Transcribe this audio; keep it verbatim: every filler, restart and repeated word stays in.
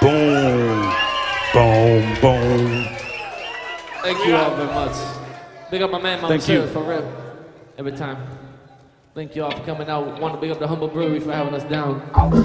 Boom. Boom. Boom. Thank you all very much. Big up my man, Mama Thank you. Sarah, for real. Every time. Thank you all for coming out. Want to big up the Humble Brewery for having us down.